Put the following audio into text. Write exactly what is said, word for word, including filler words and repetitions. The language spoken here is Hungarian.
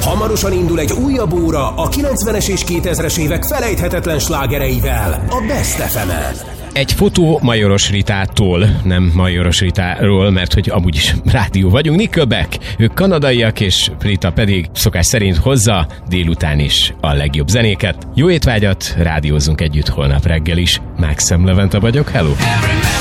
Hamarosan indul egy újabb óra a kilencvenes és kétezres évek felejthetetlen slágereivel a Best ef emen. Egy fotó Majoros Ritától, nem Majoros Ritáról, mert hogy amúgy is rádió vagyunk. Nickelback, ők kanadaiak, és Rita pedig szokás szerint hozza délután is a legjobb zenéket. Jó étvágyat, rádiózunk együtt holnap reggel is. Mákszem Levente vagyok, hello!